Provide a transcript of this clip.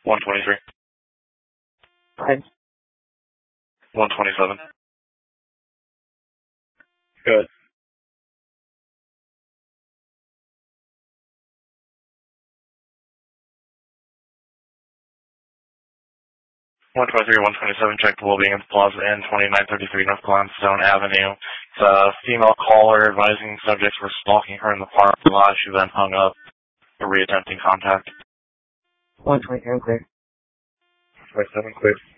123. Fine. 127. Good. 123, 127, check the well-being of the Plaza Inn, 2933 North Gladstone Avenue. It's a female caller advising subjects were stalking her in the parking lot. She then hung up, re-attempting contact. 123, clear. 27, clear.